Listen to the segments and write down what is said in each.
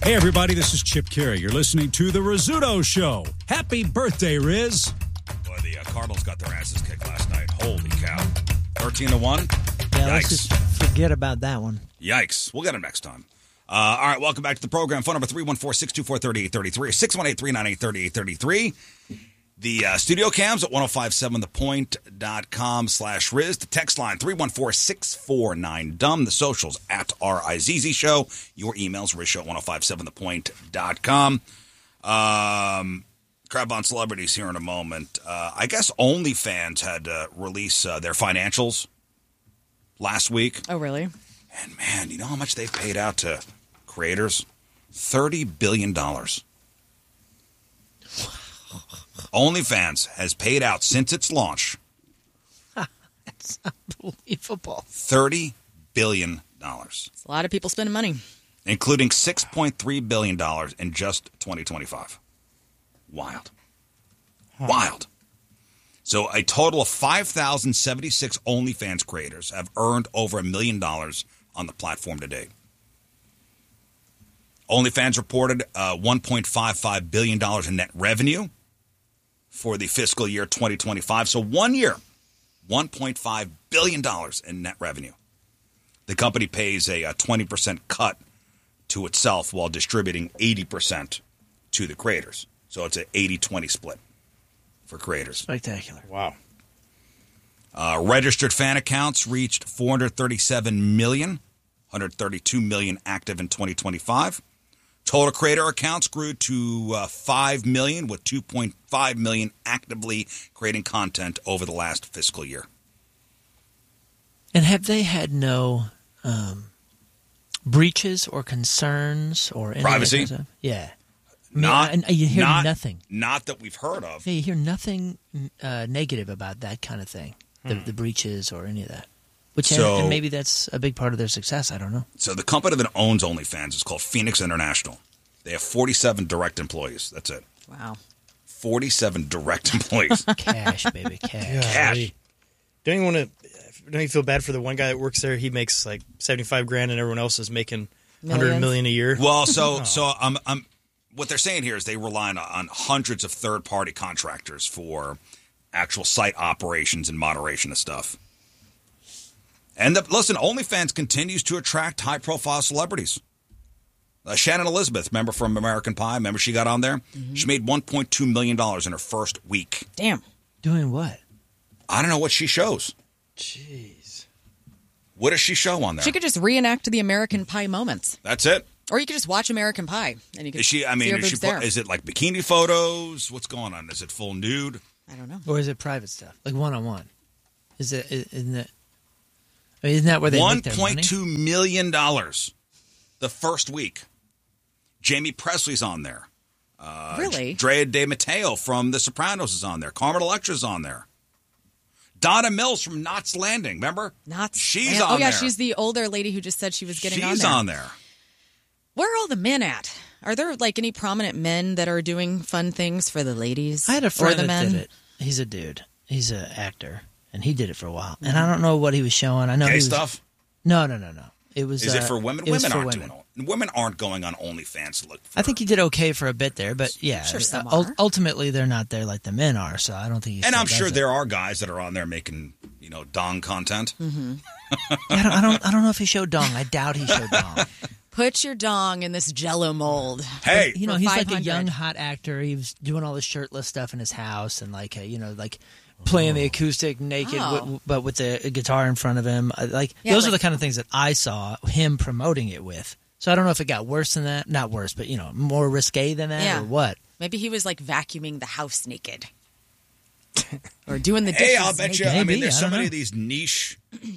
Hey, everybody, this is Chip Carey. You're listening to The Rizzuto Show. Happy birthday, Riz. Boy, the Cardinals got their asses kicked last night. Holy cow. 13-1? Yeah, let's just forget about that one. Yikes. We'll get them next time. All right, welcome back to the program. Phone number 314-624-3833 or 618-398-3833. The studio cams at 1057thepoint.com/Riz. The text line 314-649-DUMB. The socials at RIZZ Show. Your emails, RizShow at 1057thepoint.com. Crab on celebrities here in a moment. I guess OnlyFans had released their financials last week. Oh, really? And man, you know how much they've paid out to creators? $30 billion. OnlyFans has paid out since its launch. That's unbelievable. $30 billion. It's a lot of people spending money. Including $6.3 billion in just 2025. Wild. Wild. So a total of 5,076 OnlyFans creators have earned over $1 million on the platform to date. OnlyFans reported $1.55 billion in net revenue for the fiscal year 2025. So 1 year, $1.5 billion in net revenue. The company pays a 20% cut to itself while distributing 80% to the creators. So it's an 80-20 split for creators. Spectacular. Wow. Registered fan accounts reached 437 million, 132 million active in 2025. Total creator accounts grew to 5 million, with 2.5 million actively creating content over the last fiscal year. And have they had no breaches or concerns or any privacy? Yeah. You hear nothing. Not that we've heard of. Yeah, you hear nothing negative about that kind of thing, the breaches or any of that. And maybe that's a big part of their success. I don't know. So the company that owns OnlyFans is called Phoenix International. They have 47 direct employees. That's it. Wow. 47 direct employees. Cash, baby, cash. Yeah, Cash. Don't you feel bad for the one guy that works there? He makes like $75,000, and everyone else is making $100 million a year. Well, so what they're saying here is they rely on hundreds of third-party contractors for actual site operations and moderation of stuff. And listen, OnlyFans continues to attract high-profile celebrities. Shannon Elizabeth, remember from American Pie? Remember she got on there? Mm-hmm. She made $1.2 million in her first week. Damn. Doing what? I don't know what she shows. Jeez. What does she show on there? She could just reenact the American Pie moments. That's it? Or you could just watch American Pie. And you could see her boobs there. Is it like bikini photos? What's going on? Is it full nude? I don't know. Or is it private stuff? Like one-on-one? Isn't that where they make their money? $1.2 million the first week. Jamie Presley's on there. Really? Drea De Matteo from The Sopranos is on there. Carmen Electra's on there. Donna Mills from Knots Landing, remember? She's on there. Oh, yeah, she's the older lady who just said she was getting on there. She's on there. Where are all the men at? Are there, like, any prominent men that are doing fun things for the ladies? I had a friend that did it. He's a dude. He's an actor, and he did it for a while. And I don't know what he was showing. I know gay stuff? No. It was. Is it for women? Women aren't doing it. Women aren't going on OnlyFans to look for. I think he did okay for a bit there, but yeah, sure some are. Ultimately they're not there like the men are. So I don't think. And I'm sure there are guys that are on there making dong content. Mm-hmm. I don't know if he showed dong. I doubt he showed dong. Put your dong in this Jello mold. Hey, but, he's like a young hot actor. He was doing all the shirtless stuff in his house and playing the acoustic naked, but with the guitar in front of him. Those are the kind of things that I saw him promoting it with. So I don't know if it got worse than that. Not worse, but, more risque than that or what. Maybe he was, vacuuming the house naked. Or doing the dishes. Hey, I'll bet you. Maybe, I mean, there's so many know. of these niche,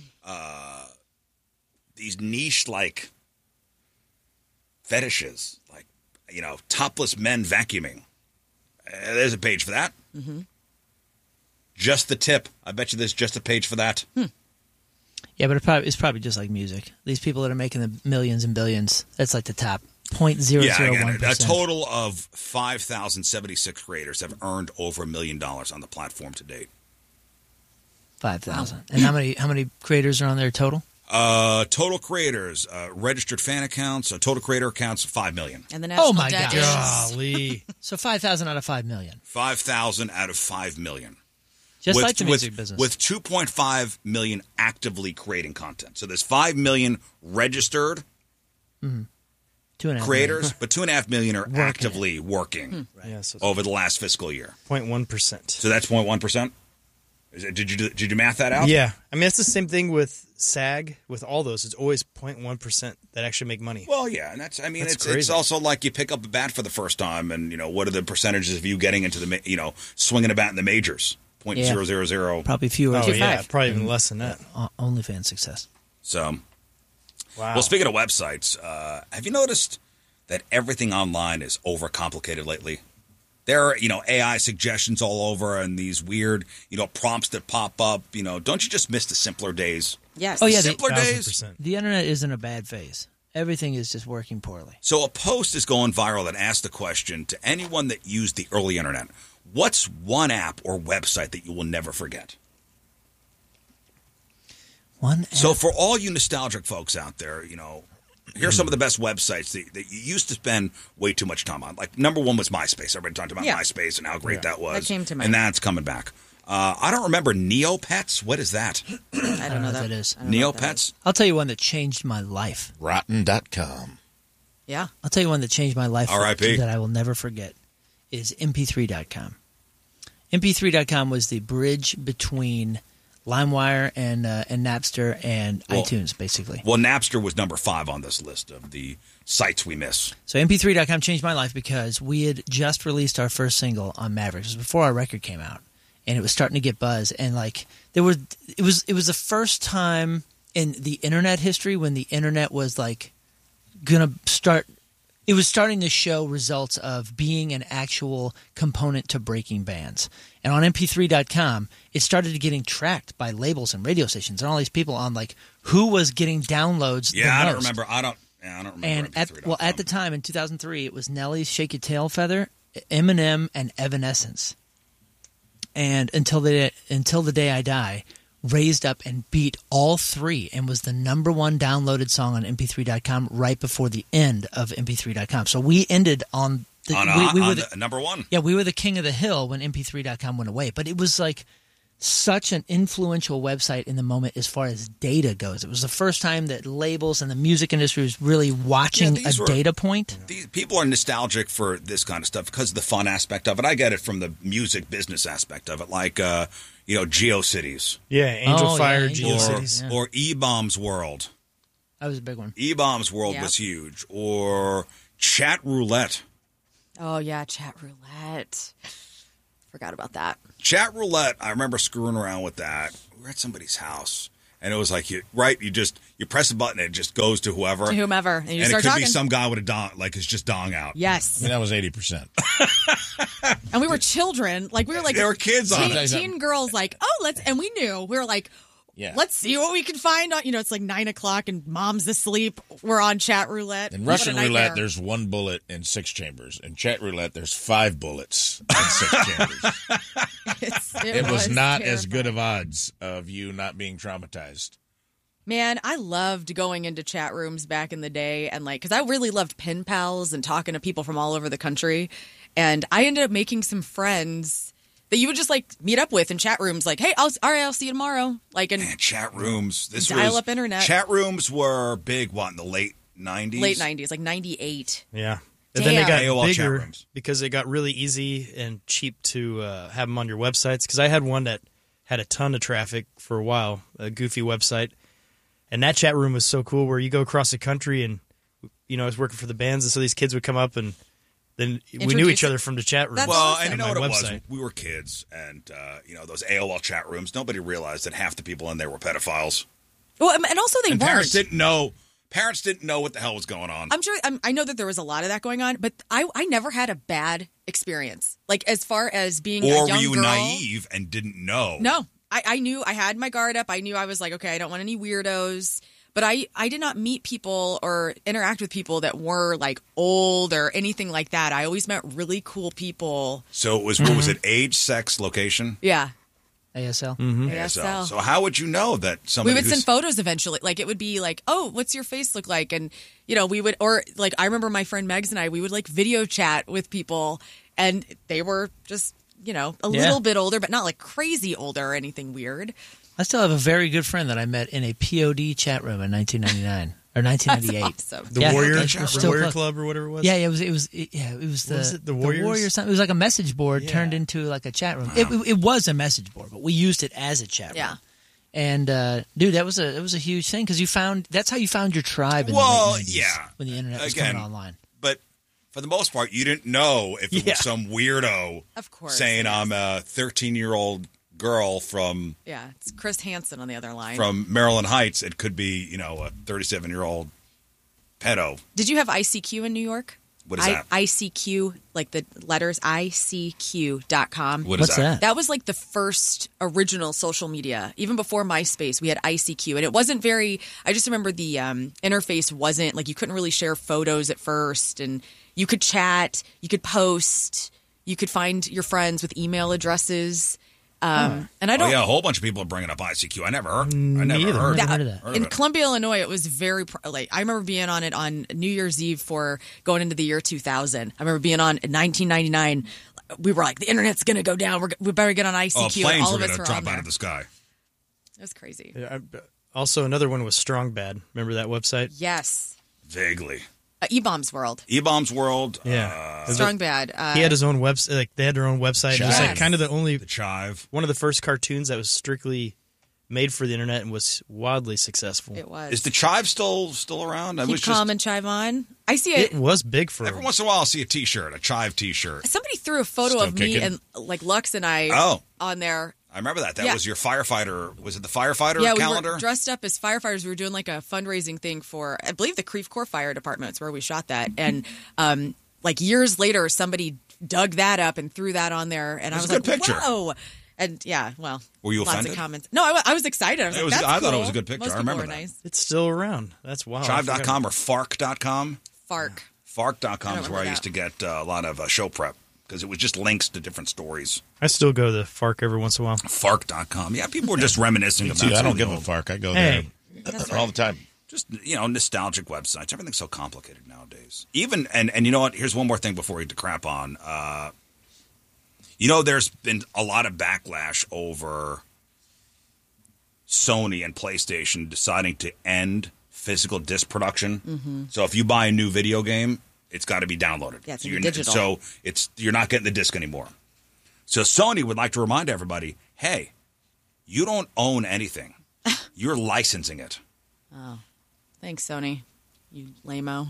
fetishes. Topless men vacuuming. There's a page for that. Mm-hmm. Just the tip. I bet you there's just a page for that. Yeah, but it's probably just like music. These people that are making the millions and billions, that's like the top 0.001%. A total of 5,076 creators have earned over $1 million on the platform to date. 5,000. And how many creators are on there total? Total creators, registered fan accounts, total creator accounts, 5 million. And the national my debt gosh. is... Golly. So 5,000 out of 5 million. 5,000 out of 5 million. Just like the music business. With 2.5 million actively creating content. So there's 5 million registered 2.5 creators, million. but 2.5 million are actively working Yeah, so over the last fiscal year. 0.1%. So that's 0.1%? Did you math that out? Yeah. I mean, it's the same thing with SAG. With all those, it's always 0.1% that actually make money. Well, yeah, and That's it's crazy. also like you pick up a bat for the first time, and what are the percentages of you getting into the swinging a bat in the majors? 0.000. Probably fewer. Oh, yeah. Probably even less than that. OnlyFans success. So, Wow. well, speaking of websites, have you noticed that everything online is overcomplicated lately? There are, AI suggestions all over and these weird, prompts that pop up. Don't you just miss the simpler days? Yes. Oh, yeah. Simpler days? 1,000%. The internet is in a bad phase. Everything is just working poorly. So a post is going viral that asks the question to anyone that used the early internet, what's one app or website that you will never forget? So for all you nostalgic folks out there, here's some of the best websites that you used to spend way too much time on. Like, number one was MySpace. Everybody talked about MySpace and how great that was. That came to mind. And that's coming back. I don't remember Neopets. What is that? I don't know what that that is. I don't know what that Neopets? I'll tell you one that changed my life. Rotten.com. Yeah. I'll tell you one that changed my life R.I.P. that I will never forget is MP3.com. MP3.com was the bridge between LimeWire and Napster and iTunes, basically. Well, Napster was number 5 on this list of the sites we miss. So MP3.com changed my life because we had just released our first single on Mavericks. It was before our record came out, and it was starting to get buzz. And it was the first time in the internet history when the internet was gonna start. It was starting to show results of being an actual component to breaking bands. And on MP3.com, it started getting tracked by labels and radio stations and all these people on who was getting downloads. Yeah, the I don't most. remember. I don't remember. And MP3.com. at the time in 2003, it was Nelly's "Shake Your Tail Feather," Eminem, and Evanescence. And until the day I die, raised up and beat all three and was the number one downloaded song on MP3.com right before the end of MP3.com. So we ended on the number one. Yeah, we were the king of the hill when MP3.com went away. But it was such an influential website in the moment as far as data goes. It was the first time that labels and the music industry was really watching data point. These people are nostalgic for this kind of stuff because of the fun aspect of it. I get it from the music business aspect of it, like GeoCities. Yeah, Angel Fire, Angel GeoCities. Or E-Bombs World. That was a big one. E-Bombs World was huge. Or Chat Roulette. Oh, yeah, Chat Roulette. Forgot about that. Chat Roulette, I remember screwing around with that. We were at somebody's house, and it was like, you press a button, and it just goes to whoever. To whomever. And you and start it could talking. be some guy with a dong, it's just dong out. Yes. I mean, that was 80%. And we were children. We were There were kids on it. teen girls and we knew. We were let's see what we can find on, it's 9:00 and mom's asleep. We're on Chat Roulette. In Russian roulette, there's 1 bullet in 6 chambers. In Chat Roulette, there's 5 bullets in 6 chambers. It was not as good of odds of you not being traumatized. Man, I loved going into chat rooms back in the day and because I really loved pen pals and talking to people from all over the country. And I ended up making some friends that you would just meet up with in chat rooms. Hey, I'll see you tomorrow. Man, chat rooms. Dial-up internet. Chat rooms were big, in the late 90s? Late 90s, 98. Yeah. Damn. And then they got AOL chat bigger rooms. because it got really easy and cheap to have them on your websites. Because I had one that had a ton of traffic for a while, a Goofy website. And that chat room was so cool where you go across the country and, I was working for the bands. And so these kids would come up and then we knew each other from the chat room. That's Well, awesome. and you know what it website. was? We were kids, and, those AOL chat rooms, nobody realized that half the people in there were pedophiles. Well, and also they And weren't. parents didn't know. Parents didn't know what the hell was going on. I'm sure. I know that there was a lot of that going on, but I never had a bad experience. As far as being a Or young were you girl, naive and didn't know? No, I knew. I had my guard up. I knew I was okay, I don't want any weirdos. But I did not meet people or interact with people that were old or anything like that. I always met really cool people. So it was, what was it, age, sex, location? Yeah. ASL. Mm-hmm. ASL. So how would you know that somebody? We would send photos eventually. Like it would be like, oh, what's your face look like? And we would, or like I remember my friend Megs and we would like video chat with people, and they were just a little bit older, but not like crazy older or anything weird. I still have a very good friend that I met in a POD chat room in 1999 or 1998. That's awesome. The Warrior Club or whatever it was. Yeah, it was the Warrior something. It was like a message board turned into like a chat room. Wow. It was a message board, but we used it as a chat room. Yeah. And dude, that was a huge thing because that's how you found your tribe. In the late 90s, when the internet was coming online. But for the most part, you didn't know if it was some weirdo, of course, saying I'm a 13-year-old girl from it's Chris Hansen on the other line from Maryland Heights. It could be a 37-year-old pedo. Did you have ICQ in New York? What is that? ICQ, like the letters ICQ.com. What's that? That was like the first original social media. Even before MySpace, we had ICQ. And it wasn't very, I just remember the interface wasn't, like you couldn't really share photos at first. And you could chat, you could post, you could find your friends with email addresses. And I don't. a whole bunch of people are bringing up ICQ. I never heard of that. In Columbia, Illinois, it was very I remember being on it on New Year's Eve for going into the year 2000. I remember being on in 1999. We were like, the internet's going to go down. We better get on ICQ. Planes and all were of us going to were drop on there. out of the sky. It was crazy. Yeah, also, another one was Strong Bad. Remember that website? Yes. Vaguely. E-Bombs World. E-Bombs World. Yeah. Strong Bad. He had his own website. Like they had their own website. It was like kind of the Chive. One of the first cartoons that was strictly made for the internet and was wildly successful. It was. Is the Chive still around? Keep calm and chive on. I see it. It was big for every once in a while. I'll see a T-shirt, a Chive T-shirt. Somebody threw a photo of me and like Lux and I on there. I remember that. That was your firefighter. Was it the firefighter calendar? We were dressed up as firefighters. We were doing like a fundraising thing for, I believe, the Creve Coeur Fire Department. It's where we shot that. And like years later, somebody dug that up and threw that on there. And I was like, picture. Whoa. And were you lots offended? of comments. No, I was excited. I was like, that's cool. I thought it was a good picture. Most I remember people were that. nice. It's still around. That's wild. Chive.com or Fark.com? Fark. Fark.com is where I used to get a lot of show prep because it was just links to different stories. I still go to the Fark every once in a while. Fark.com. Yeah, people were just reminiscing about I don't give a Fark. I go there all the time. Just, nostalgic websites. Everything's so complicated nowadays. Even, and you know what? Here's one more thing before we get to crap on. There's been a lot of backlash over Sony and PlayStation deciding to end physical disc production. Mm-hmm. So if you buy a new video game, it's got to be downloaded. Yeah, it's digital. So you're not getting the disc anymore. So Sony would like to remind everybody, hey, you don't own anything. You're licensing it. Oh, thanks, Sony. You lame-o.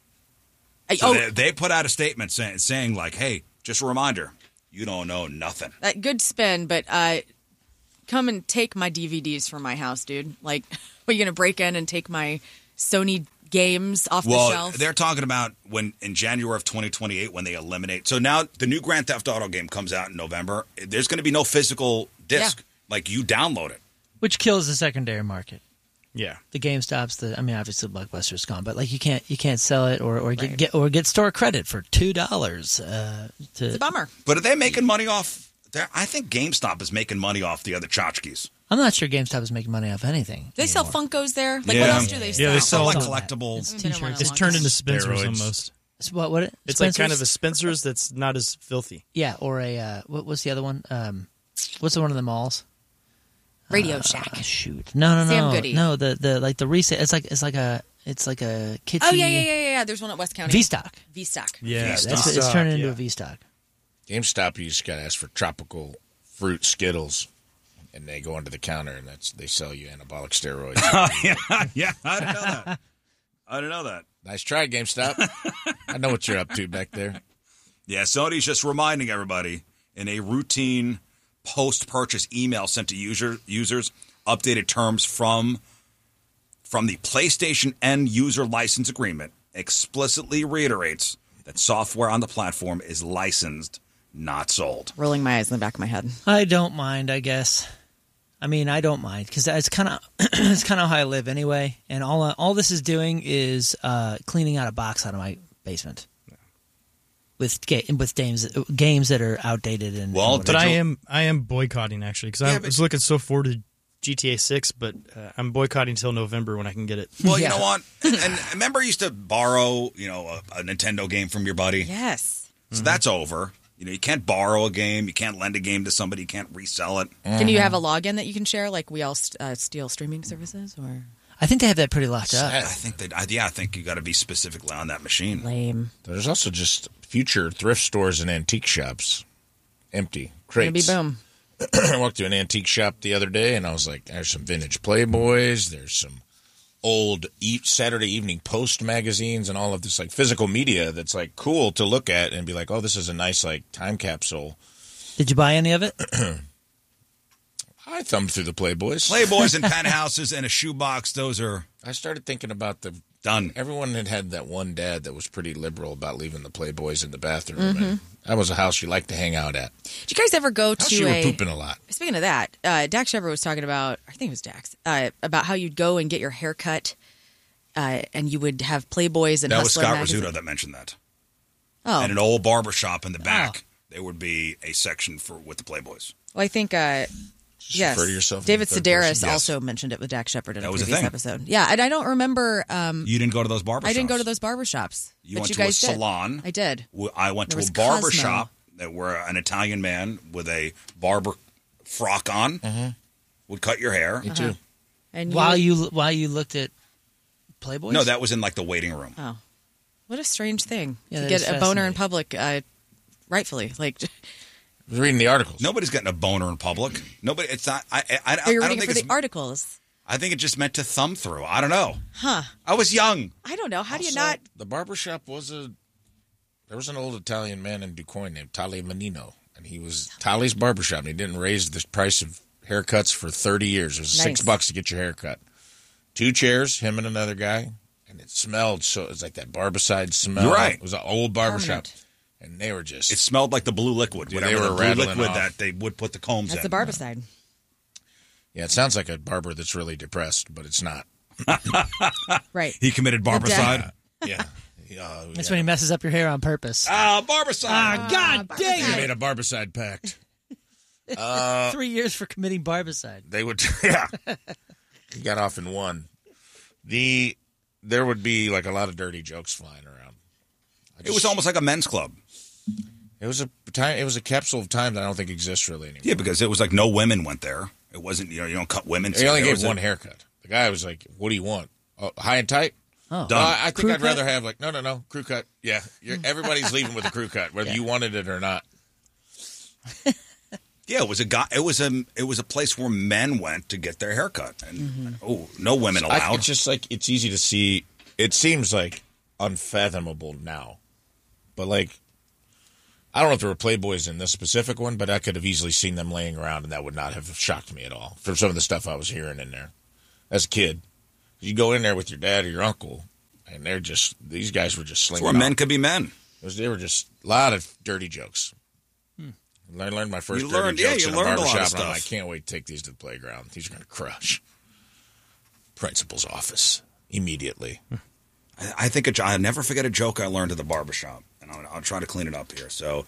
So they put out a statement saying like, hey, just a reminder, you don't know nothing. Good spin, but come and take my DVDs from my house, dude. Like, are you going to break in and take my Sony games off the shelf? Well, they're talking about when in January of 2028 when they eliminate. So now the new Grand Theft Auto game comes out in November. There's going to be no physical disc. Yeah. Like you download it. Which kills the secondary market. Yeah. The GameStops, obviously Blockbuster's gone, but like you can't sell it or get store credit for $2. It's a bummer. But are they making money off there? I think GameStop is making money off the other tchotchkes. I'm not sure GameStop is making money off anything. They sell Funkos there? Like, what else do they sell? Yeah, they sell like collectibles. T-shirts. It's turned into Spencer's almost. It's what? It's like kind of a Spencer's that's not as filthy. Yeah, or a what's the other one? What's the one in the malls? Radio Shack. Shoot, no, Sam Goody. No, the like the resale. It's like a kitschy. Oh yeah. There's one at West County. V-Stock. Yeah, it's turned into a V-Stock. GameStop, you just got to ask for tropical fruit Skittles, and they go under the counter and they sell you anabolic steroids. Yeah, I didn't know that. Nice try, GameStop. I know what you're up to back there. Yeah, Sony's just reminding everybody in a routine post-purchase email sent to users, updated terms from the PlayStation end user license agreement explicitly reiterates that software on the platform is licensed, not sold. Rolling my eyes in the back of my head. I don't mind, I guess. I don't mind because it's kind of how I live anyway, and all this is doing is cleaning out a box out of my basement. with games that are outdated and but I am boycotting actually because I was looking so forward to GTA 6, but I'm boycotting until November when I can get it. Well, you know what? And remember, you used to borrow, a Nintendo game from your buddy. Yes. So that's over. You can't borrow a game. You can't lend a game to somebody. You can't resell it. Can you have a login that you can share, like we all steal streaming services, or? I think they have that pretty locked up. I think you got to be specifically on that machine. Lame. There's also just future thrift stores and antique shops, empty crates. Gonna be boom. I walked to an antique shop the other day, and I was like, "There's some vintage Playboys. There's some old Saturday Evening Post magazines, and all of this like physical media that's like cool to look at and be like, oh, this is a nice like time capsule." Did you buy any of it? I thumbed through the Playboys. Playboys and penthouses and a shoebox. Those are. I started thinking about done. Everyone had that one dad that was pretty liberal about leaving the Playboys in the bathroom. And that was a house you liked to hang out at. Did you guys ever go to you were pooping a lot. Speaking of that, Dax Shepard was talking about, I think it was Dax, about how you'd go and get your hair cut and you would have Playboys and Hustler That was Scott magazine. Rizzuto that mentioned that. Oh. And an old barber shop in the back, there would be a section with the Playboys. Well, I think... yes, refer to yourself David in the third Sedaris person. also mentioned it with Dax Shepard in a was a previous thing. episode. Yeah, and I don't remember. You didn't go to those barber shops? I didn't go to those barber shops. You went you to a guys did. salon. I did. I went There to a was barber Cosmo. shop where an Italian man with a barber frock on would cut your hair. Me too. And While you looked at Playboys? No, that was in like the waiting room. Oh, what a strange thing Yeah, to that get is a boner in fascinating. public. Rightfully, like. I was reading the articles. Nobody's getting a boner in public. Nobody. It's not. I You're don't reading think for it's. the articles. I think it just meant to thumb through. I don't know. Huh. I was young. I don't know. How do you Also, not? The barbershop there was an old Italian man in DuQuoin named Tale Menino, and he was Tale's barbershop, and he didn't raise the price of haircuts for 30 years. It was Nice. $6 to get your haircut. 2 chairs, him and another guy, and it smelled so, it was like that barbicide smell. You're right. It was an old barbershop. Permanent. And they were just... It smelled like the blue liquid. Dude, whatever they were the blue rattling liquid off. that they would put the combs That's in. the barbicide. Yeah, it sounds like a barber that's really depressed, but it's not. Right. He committed barbicide. Yeah. That's when he messes up your hair on purpose. Barbicide. God dang They it! made a barbicide pact. 3 years for committing barbicide. They would, yeah. He got off in one. There would be like a lot of dirty jokes flying around. It was almost like a men's club. It was a capsule of time that I don't think exists really anymore. Yeah, because it was like no women went there. It wasn't, you don't cut women. They only There gave was one haircut. The guy was like, "What do you want? Oh, high and tight?" Oh. Done. I think Crew I'd cut? rather have like no crew cut. Yeah, everybody's leaving with a crew cut, whether you wanted it or not. Yeah, it was a guy. It was a place where men went to get their haircut, and no women allowed. It's just like it's easy to see. It seems like unfathomable now, but like I don't know if there were Playboys in this specific one, but I could have easily seen them laying around, and that would not have shocked me at all from some of the stuff I was hearing in there as a kid. You go in there with your dad or your uncle, and these guys were just It's slinging. where men could be men. They were just a lot of dirty jokes. I learned my first dirty jokes in a learned a lot of barbershop, and I'm stuff. like, I can't wait to take these to the playground. These are going to crush. Principal's office immediately. I think I'll never forget a joke I learned at the barbershop, and I'll try to clean it up here. So,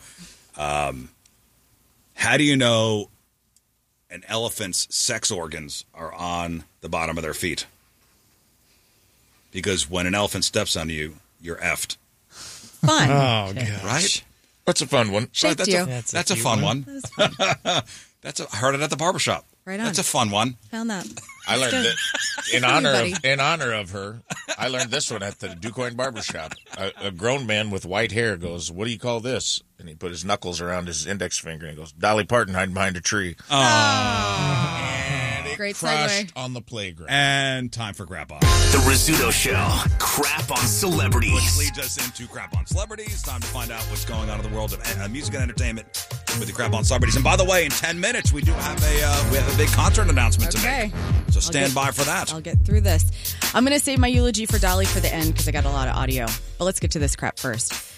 how do you know an elephant's sex organs are on the bottom of their feet? Because when an elephant steps on you, you're effed. Fun. Oh, God. Right? That's a fun one. Shaped that's you. a That's a cute fun one. one. I heard it at the barbershop. Right on. That's a fun one. Found that. I learned Good. that in honor of her. I learned this one at the DuQuoin barbershop. A grown man with white hair goes, "What do you call this?" And he put his knuckles around his index finger and goes, "Dolly Parton hiding behind a tree." And it Great crushed segue. on the playground. And time for Crap On. The Rizzuto Show. Crap on Which celebrities. leads us into Crap on Celebrities. Time to find out what's going on in the world of music and entertainment with the Crap on Celebrities. And by the way, in 10 minutes, we have a big concert announcement to Okay. make. So stand by for that. I'll get through this. I'm going to save my eulogy for Dolly for the end because I got a lot of audio. But let's get to this crap first.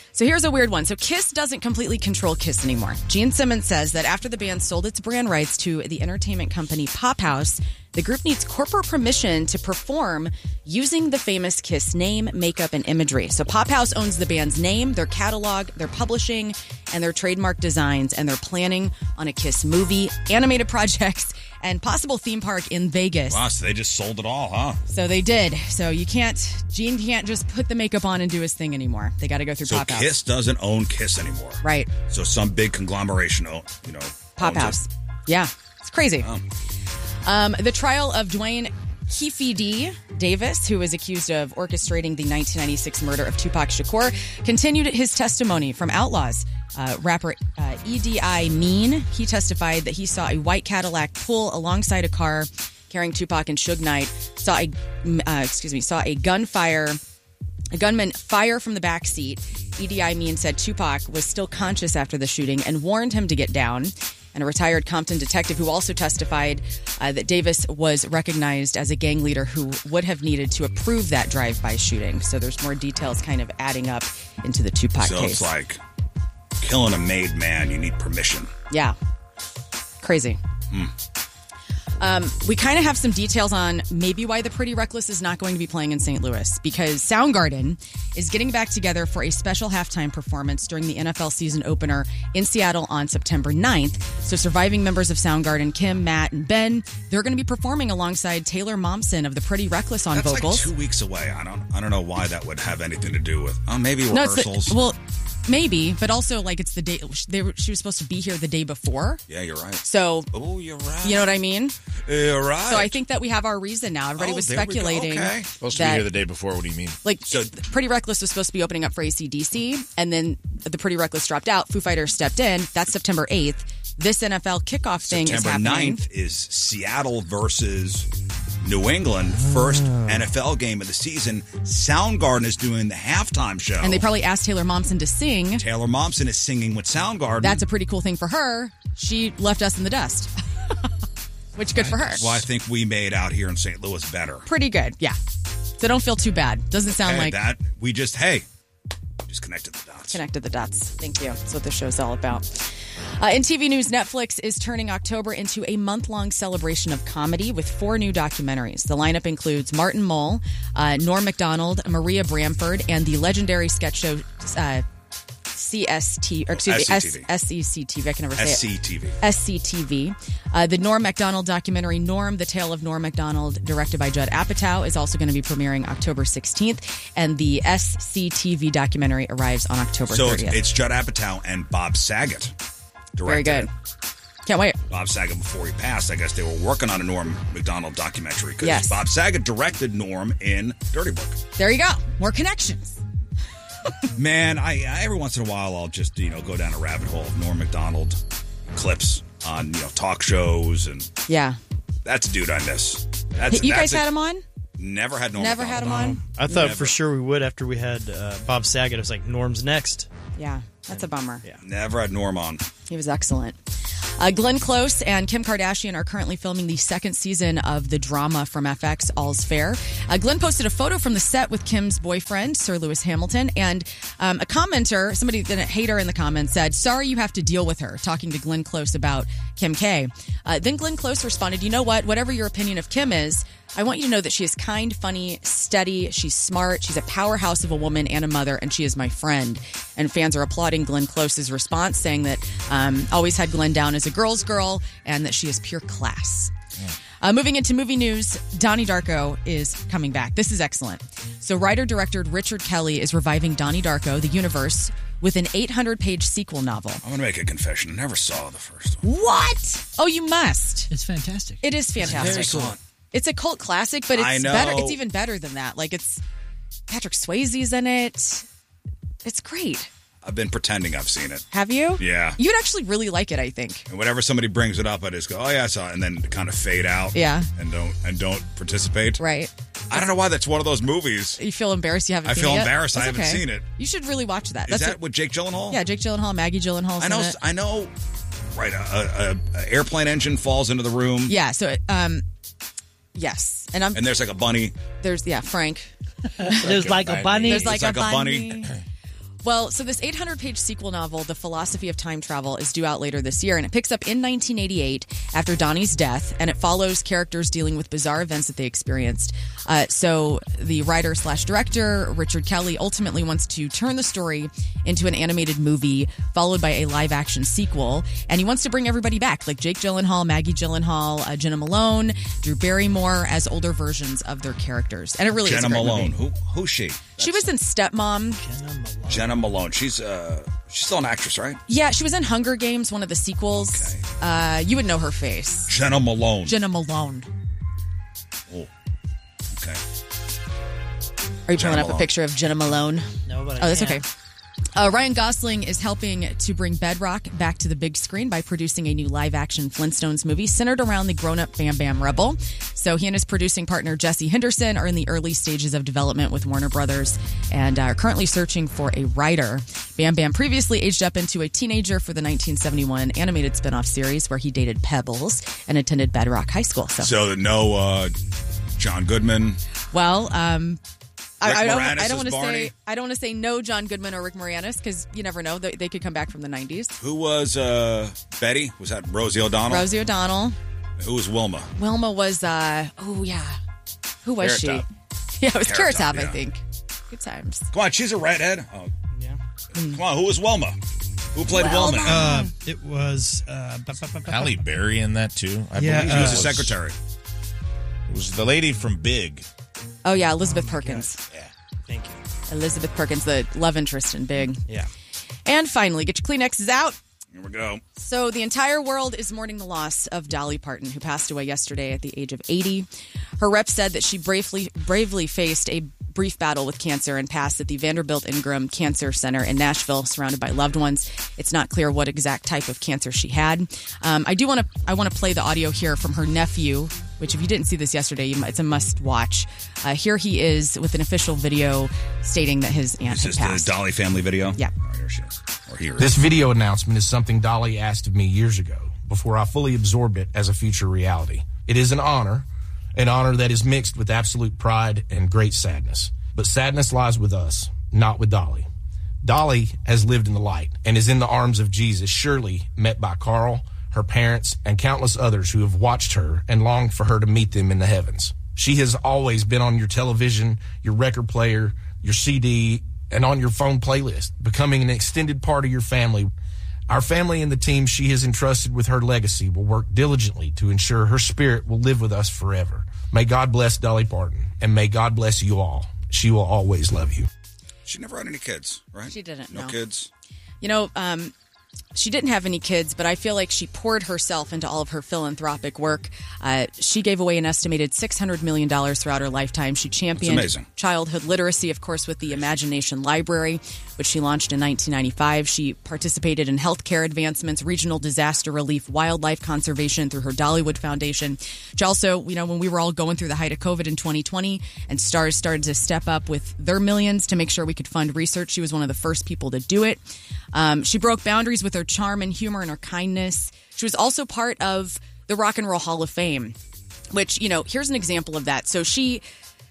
So here's a weird one. So Kiss doesn't completely control Kiss anymore. Gene Simmons says that after the band sold its brand rights to the entertainment company Pop House, the group needs corporate permission to perform using the famous Kiss name, makeup, and imagery. So Pop House owns the band's name, their catalog, their publishing, and their trademark designs, and they're planning on a Kiss movie, animated projects, and possible theme park in Vegas. Wow, so they just sold it all, huh? So they did. So Gene can't just put the makeup on and do his thing anymore. They got to go through So Pop House. Kiss doesn't own Kiss anymore. Right. So some big conglomeration, Pop owns House. it. Yeah, it's crazy. Oh. The trial of Dwayne Keefe D. Davis, who was accused of orchestrating the 1996 murder of Tupac Shakur, continued his testimony from Outlaws. Rapper EDI Mean, he testified that he saw a white Cadillac pull alongside a car carrying Tupac and Suge Knight. Saw a gunman fire from the back seat. EDI Mean said Tupac was still conscious after the shooting and warned him to get down. And a retired Compton detective who also testified that Davis was recognized as a gang leader who would have needed to approve that drive-by shooting. So there's more details kind of adding up into the Tupac So case. it's like killing a made man, you need permission. Yeah. Crazy. We kind of have some details on maybe why the Pretty Reckless is not going to be playing in St. Louis, because Soundgarden is getting back together for a special halftime performance during the NFL season opener in Seattle on September 9th. So surviving members of Soundgarden, Kim, Matt, and Ben, they're going to be performing alongside Taylor Momsen of the Pretty Reckless on That's vocals. like 2 weeks away. I don't know why that would have anything to do with maybe No, it's rehearsals. maybe, but also like it's the day she was supposed to be here the day before. Yeah, you're right. So, you're right. you know what I mean? You're right. So I think that we have our reason now. Everybody was there we go. speculating. Okay. Supposed to be here the day before. What do you mean? Like, Pretty Reckless was supposed to be opening up for AC/DC, and then the Pretty Reckless dropped out. Foo Fighters stepped in. That's September 8th. This NFL kickoff thing is September happening. 9th is Seattle versus New England, first NFL game of the season. Soundgarden is doing the halftime show. And they probably asked Taylor Momsen to sing. Taylor Momsen is singing with Soundgarden. That's a pretty cool thing for her. She left us in the dust. Which, good for her. Well, I think we made out here in St. Louis better. Pretty good, yeah. So don't feel too bad. Doesn't sound like... that. We just connected the dots. Connected the dots. Thank you. That's what this show's all about. In TV news, Netflix is turning October into a month-long celebration of comedy with 4 new documentaries. The lineup includes Martin Mull, Norm Macdonald, Maria Bramford, and the legendary sketch show SCTV. I can never say it. SCTV. The Norm Macdonald documentary, Norm, The Tale of Norm Macdonald, directed by Judd Apatow, is also going to be premiering October 16th. And the SCTV documentary arrives on October 30th. So it's Judd Apatow and Bob Saget. Very good. It. Can't wait. Bob Saget, before he passed, I guess they were working on a Norm Macdonald documentary because Yes. Bob Saget directed Norm in Dirty Work. There you go. More connections. Man, I every once in a while I'll just go down a rabbit hole of Norm Macdonald clips on talk shows, and Yeah. that's a dude I miss. You guys had him on? Never had Norm. Never had him Macdonald. on? I thought Never. for sure we would after we had Bob Saget. It was like, Norm's next. Yeah. That's a bummer. Yeah. Never had Norm on. He was excellent. Glenn Close and Kim Kardashian are currently filming the second season of the drama from FX, All's Fair. Glenn posted a photo from the set with Kim's boyfriend, Sir Lewis Hamilton, and a commenter, somebody, a hater in the comments, said, "Sorry you have to deal with her," talking to Glenn Close about Kim K. Then Glenn Close responded, "You know what? Whatever your opinion of Kim is, I want you to know that she is kind, funny, steady, she's smart, she's a powerhouse of a woman and a mother, and she is my friend." And fans are applauding Glenn Close's response, saying that always had Glenn down as a girl's girl and that she is pure class. Moving into movie news, Donnie Darko is coming back. This is excellent. So writer-director Richard Kelly is reviving Donnie Darko, the universe, with an 800-page sequel novel. I'm gonna make a confession. I never saw the first one. What? Oh, you must. It's fantastic. It is fantastic. Very cool. It's a cult classic, but I it's know. better. It's even better than that. Like, it's Patrick Swayze's in it. It's great. I've been pretending I've seen it. Have you? Yeah. You'd actually really like it, I think. And whenever somebody brings it up, I just go, "Oh yeah, I saw it," and then kind of fade out. Yeah. And don't participate. Right. I don't know why that's one of those movies. You feel embarrassed you haven't I seen it feel yet? embarrassed I That's haven't okay. seen it. You should really watch that. Is that with Jake Gyllenhaal? Yeah, Jake Gyllenhaal, Maggie Gyllenhaal. I know. Right, a airplane engine falls into the room. Yeah. So, yes, and there's like a bunny. Frank. There's like a bunny. There's like a bunny. Well, so this 800-page sequel novel, The Philosophy of Time Travel, is due out later this year, and it picks up in 1988 after Donnie's death, and it follows characters dealing with bizarre events that they experienced. So the writer/director, Richard Kelly, ultimately wants to turn the story into an animated movie followed by a live-action sequel, and he wants to bring everybody back, like Jake Gyllenhaal, Maggie Gyllenhaal, Jenna Malone, Drew Barrymore, as older versions of their characters. And it really is a great Malone. movie. Who's she? She was in Stepmom. Jenna Malone. She's still an actress, right? Yeah, she was in Hunger Games, one of the sequels. Okay. You would know her face. Jenna Malone. Jenna Malone. Oh, okay. Are you pulling up a picture of Jenna Malone? No, but Oh, that's okay. Ryan Gosling is helping to bring Bedrock back to the big screen by producing a new live-action Flintstones movie centered around the grown-up Bam Bam Rebel. So he and his producing partner, Jesse Henderson, are in the early stages of development with Warner Brothers and are currently searching for a writer. Bam Bam previously aged up into a teenager for the 1971 animated spinoff series where he dated Pebbles and attended Bedrock High School. So no John Goodman. Well, I don't want to Barney. say I don't want to say no John Goodman or Rick Moranis because you never know, they could come back from the 90s. Who was Betty? Was that Rosie O'Donnell? Rosie O'Donnell. Who was Wilma? Wilma was who was she? Carrot Top. Yeah, it was Carrot Top, yeah. I think. Good times. Come on, she's a redhead. Oh, Yeah. come on, who was Wilma? Who played Wilma? It was Halle Berry in that too. I Yeah, believe She it was a secretary. It was the lady from Big. Oh yeah, Elizabeth Perkins. Yeah. Thank you. Elizabeth Perkins, the love interest in Big. Yeah. And finally, get your Kleenexes out. Here we go. So the entire world is mourning the loss of Dolly Parton, who passed away yesterday at the age of 80. Her rep said that she bravely faced a brief battle with cancer and passed at the Vanderbilt Ingram Cancer Center in Nashville, surrounded by loved ones. It's not clear what exact type of cancer she had. I want to play the audio here from her nephew, which if you didn't see this yesterday, it's a must watch. Here he is with an official video stating that his aunt had Is passed. this the Dolly family video? Yeah. Oh, here she is. Or here. This video announcement is something Dolly asked of me years ago before I fully absorbed it as a future reality. It is an honor that is mixed with absolute pride and great sadness. But sadness lies with us, not with Dolly. Dolly has lived in the light and is in the arms of Jesus, surely met by Carl, her parents, and countless others who have watched her and longed for her to meet them in the heavens. She has always been on your television, your record player, your CD, and on your phone playlist, becoming an extended part of your family. Our family and the team she has entrusted with her legacy will work diligently to ensure her spirit will live with us forever. May God bless Dolly Parton, and may God bless you all. She will always love you. She never had any kids, right? She didn't, No no. kids. You know, she didn't have any kids, but I feel like she poured herself into all of her philanthropic work. She gave away an estimated $600 million throughout her lifetime. She championed amazing. childhood literacy, of course, with the Imagination Library, which she launched in 1995. She participated in healthcare advancements, regional disaster relief, wildlife conservation through her Dollywood Foundation. She also, you know, when we were all going through the height of COVID in 2020 and stars started to step up with their millions to make sure we could fund research, she was one of the first people to do it. She broke boundaries with her charm and humor and her kindness. She was also part of the Rock and Roll Hall of Fame, which, you know, here's an example of that. So she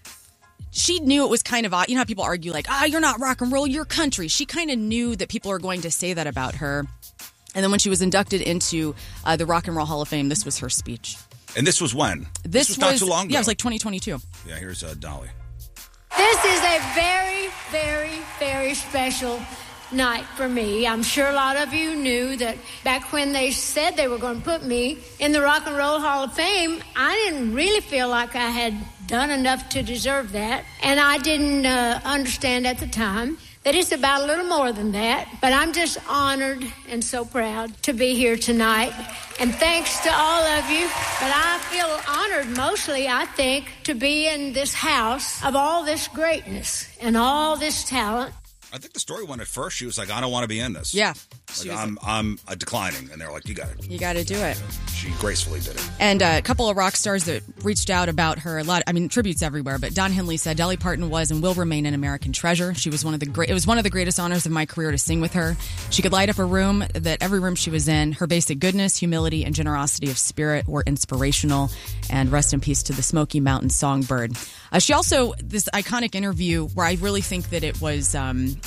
knew it was kind of odd. You know how people argue like, you're not rock and roll, you're country. She kind of knew that people are going to say that about her. And then when she was inducted into the Rock and Roll Hall of Fame, this was her speech. And this was when? This was not too long ago. Yeah, it was like 2022. Yeah, here's Dolly. This is a very, very, very special night for me. I'm sure a lot of you knew that back when they said they were going to put me in the Rock and Roll Hall of Fame, I didn't really feel like I had done enough to deserve that. And I didn't understand at the time that it's about a little more than that. But I'm just honored and so proud to be here tonight. And thanks to all of you. But I feel honored mostly, I think, to be in this house of all this greatness and all this talent. I think the story went at first. She was like, I don't want to be in this. Yeah. Like, I'm declining. And they're like, you got it. You got to do it. She gracefully did it. And a couple of rock stars that reached out about her a lot. I mean, tributes everywhere. But Don Henley said Dolly Parton was and will remain an American treasure. She was it was one of the greatest honors of my career to sing with her. She could light up a room. That every room she was in, her basic goodness, humility, and generosity of spirit were inspirational. And rest in peace to the Smoky Mountain Songbird. She also, this iconic interview where I really think that it was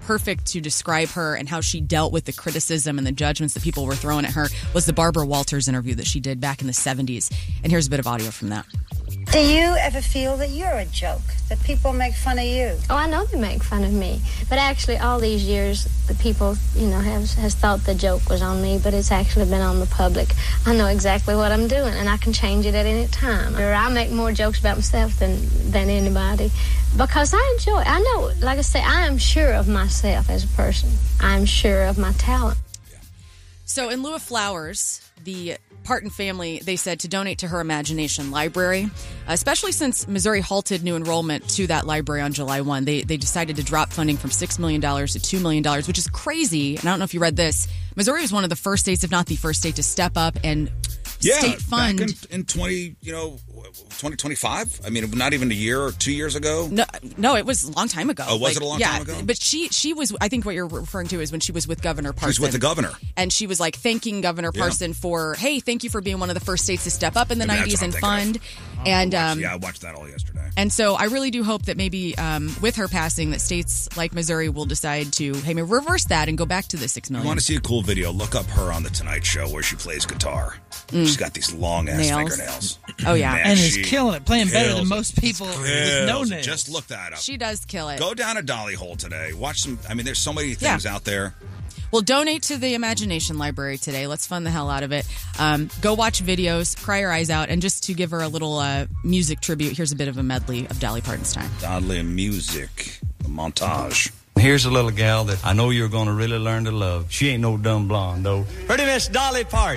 perfect to describe her and how she dealt with the criticism and the judgments that people were throwing at her was the Barbara Walters interview that she did back in the 70s. And here's a bit of audio from that. Do you ever feel that you're a joke, that people make fun of you? Oh, I know they make fun of me. But actually, all these years, the people, has thought the joke was on me, but it's actually been on the public. I know exactly what I'm doing, and I can change it at any time. Or I make more jokes about myself than anybody, because I enjoy it. I know, like I say, I am sure of myself as a person. I'm sure of my talent. So in lieu of flowers, the Parton family, they said to donate to her Imagination Library, especially since Missouri halted new enrollment to that library on July 1. They decided to drop funding from $6 million to $2 million, which is crazy. And I don't know if you read this. Missouri was one of the first states, if not the first state, to step up and state fund. Back in 2025? I mean, not even a year or 2 years ago? No, it was a long time ago. Oh, was it a long time ago? But she was, I think what you're referring to is when she was with Governor Parson. She was with the governor. And she was like thanking Governor Parson for, hey, thank you for being one of the first states to step up in the 90s and fund. And I watched that all yesterday. And so I really do hope that maybe with her passing that states like Missouri will decide to, maybe reverse that and go back to the $6 million. You want to see a cool video? Look up her on The Tonight Show where she plays guitar. She's got these long-ass fingernails. Oh, yeah. Man, and is killing it, playing better than most people with no nails. Just look that up. She does kill it. Go down a Dolly Hole today. Watch some. I mean, there's so many things out there. Well, donate to the Imagination Library today. Let's fund the hell out of it. Go watch videos, cry your eyes out, and just to give her a little music tribute, here's a bit of a medley of Dolly Parton's time. Dolly music, a montage. Here's a little gal that I know you're going to really learn to love. She ain't no dumb blonde, though. Pretty Miss Dolly Parton.